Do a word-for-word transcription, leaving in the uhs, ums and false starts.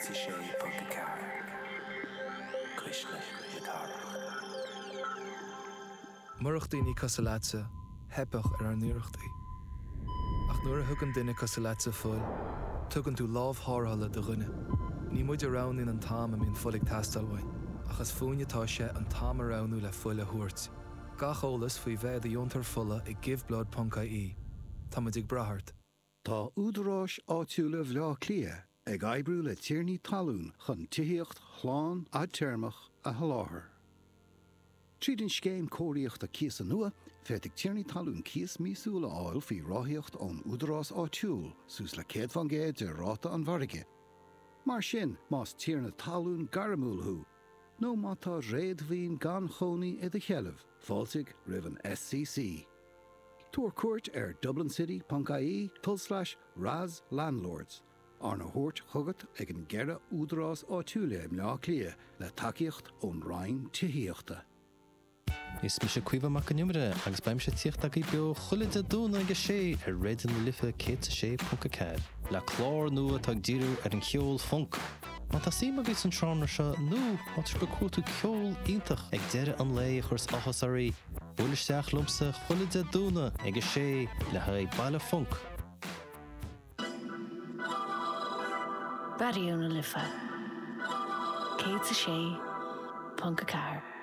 Cé sé Pont Carr. Cuisle le Carr. Murach daoine cosalaatsa, hebach ar an níochtaí. Ach nuair a thugann duine cosalaatsa fuil, tugann tú lámh thárthala do rinne. Ní muid arán in an táim a mín fulig tastalhain, ach as fúinetá sé an táim aránú le fuil a thuairt. Gach ólas faoi bheith a diontar fulla i gibhlód Ponca í. Tá muid ag brathart. Tá údarás áitiúla bhleá clia ag aibrú le tíirní talún chun tííocht chláán a termach a haláthair. Tríd an scéim cóiríocht a cías an nua, féit ag tíirní talún cías mísúla áil fí ráthíocht ón údarás áitiúil sús le céad fan géad de ráta an bharige. Mar sin más tíirna talún garamúlthú, nó má tá réad bhín gan chonaí i d chealamh, fáilsigh ribh an S C C. Tuair cuairt ar Dublin City, Ponca í, tull slash Raz Landlords. Arna thuairt chugat ag an gceithre údarás áitiúla im leá clia le takeíocht ón Rhein títhíochta. Is mi sé cuiomh amach an numere agus baim sé tíocht ag beo chuile dúna agus sé ar réad an lifa cé sé Ponca Carr. Le chlár nua tag díú ar an cheol funk. Má tá sí agus an tránar se nó má go cuatú ceol ítach ag deire an lé chus achas arí. Bhulisteach lumsa chuile dúna agus sé le haid baile funk. Barúna lifa. Cé sé Ponca Carr.